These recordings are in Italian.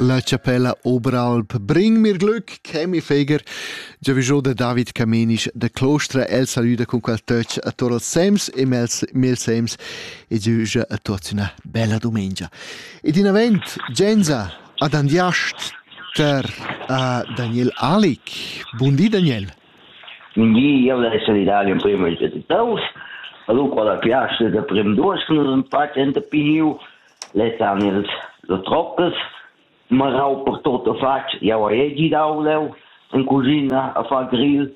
La Cappella Oberalp. Bring mir Glück, Kemi Feger, Giavijo de David Kamenisch, de Klostra El Saluda con quel touch a Toral Sems e Mel Sems e giuja a tutti una bella domenica. Ed in event, Genza, ad andiast ter Daniel Alic. Buondì Daniel. Buondì, io volevo salutare in prima di taus. Allora, quella piastra da prima due, che non parte in de piniu, le Daniel lo troccas. Maar ook per tot de vaart, ja, waar je die daar een cousine, een grill,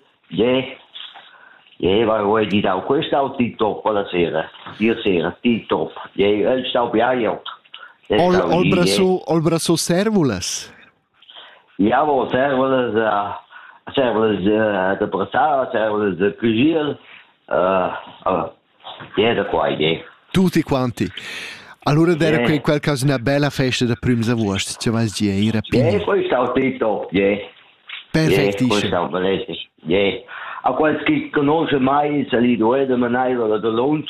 waar je die daar kwest uit die top, wat sera, hier sera, die top, het staat bij jou. Olbraso servulas. Ja, wel servulas de brassard, servulas de cuisine, da qua, Tutti quanti. Allora era qui in quel caso una bella festa da prima vostra, cioè vai già in rapina. Questo è il top, Perfettissimo. Questo è bellissimo, a quel che conosce mai, se li due da mangiare da lunch,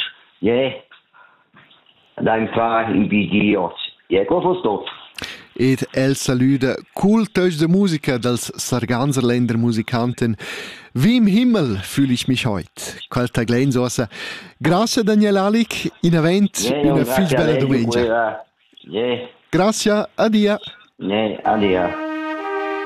dan fa in video. Cosa sto? Ed el saluda cool touch de Musiker dels Sarganserländer Musikanten. Wie im Himmel fühle ich mich heute. Qualta glein sosa. Grazie Daniel Alic, in event una viel bella domenica. Grazie, adia. Adia.